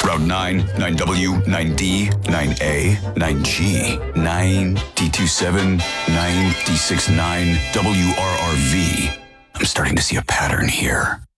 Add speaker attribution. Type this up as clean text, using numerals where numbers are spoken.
Speaker 1: Route 9, 9W, 9D, 9A, 9G, 9, D27, 9, D69, WRRV. I'm starting to see a pattern here.